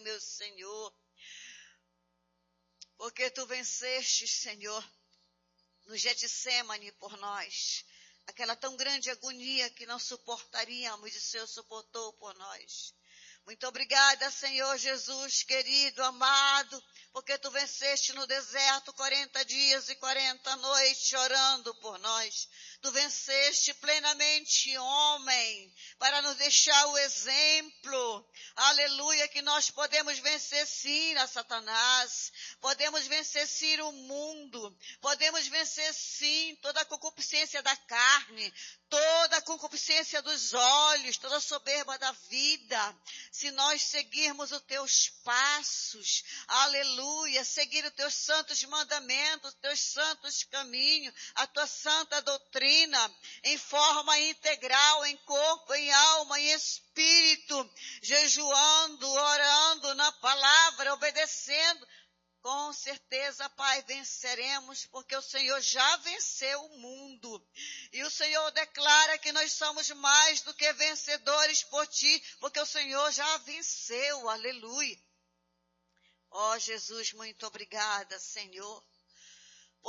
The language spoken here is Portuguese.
meu Senhor. Porque tu venceste, Senhor, no Getsêmani por nós. Aquela tão grande agonia que não suportaríamos, e o Senhor suportou por nós. Muito obrigada, Senhor Jesus, querido, amado, porque tu venceste no deserto 40 dias e 40 noites chorando por nós. Tu venceste plenamente, homem, para nos deixar o exemplo. Aleluia, que nós podemos vencer sim a Satanás, podemos vencer sim o mundo, podemos vencer sim toda a concupiscência da carne, toda a concupiscência dos olhos, toda a soberba da vida. Se nós seguirmos os teus passos, aleluia, seguir os teus santos mandamentos, os teus santos caminhos, a tua santa doutrina, em forma integral, em corpo, em alma, em espírito, jejuando, orando na palavra, obedecendo, com certeza, Pai, venceremos, porque o Senhor já venceu o mundo. E o Senhor declara que nós somos mais do que vencedores por ti, porque o Senhor já venceu, aleluia. Ó Jesus, muito obrigada, Senhor.